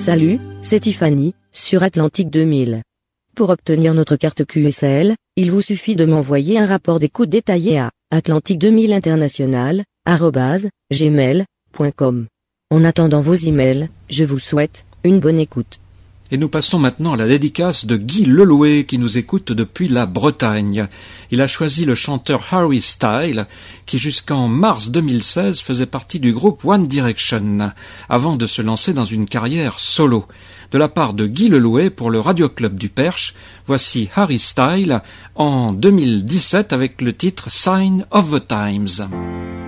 Salut, c'est Tiffany, sur Atlantique 2000. Pour obtenir notre carte QSL, il vous suffit de m'envoyer un rapport d'écoute détaillé à atlantique2000international@gmail.com. En attendant vos emails, je vous souhaite une bonne écoute. Et nous passons maintenant à la dédicace de Guy Lelouet qui nous écoute depuis la Bretagne. Il a choisi le chanteur Harry Styles qui jusqu'en mars 2016 faisait partie du groupe One Direction avant de se lancer dans une carrière solo. De la part de Guy Lelouet pour le Radio Club du Perche, voici Harry Styles en 2017 avec le titre Sign of the Times.